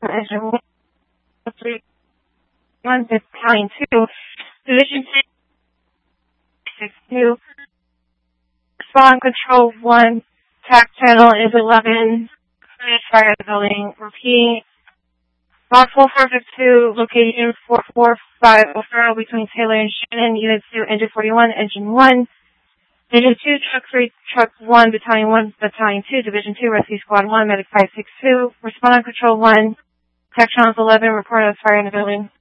Engine 1, Battalion 2, Division 2, Spawn Control 1, TAC channel is 11, fire the building, repeating, Box 4452, location 445 O'Farrell between Taylor and Shannon, Unit 2, Engine 41, Engine 1, Engine 2, Truck 3, Truck 1, Battalion 2, Division 2, Rescue Squad 1, Medic 562, Respond on Control 1, TAC channel is 11, report of fire in the building.